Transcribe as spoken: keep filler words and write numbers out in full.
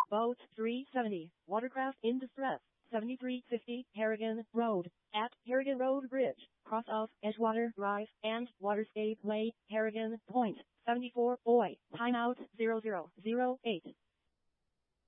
Boat three seventy, watercraft in distress, seventy-three fifty Harrigan Road, at Harrigan Road Bridge, cross of Edgewater Drive and Waterscape Way, Harrigan Point, seventy-four, Oi, timeout zero zero zero eight.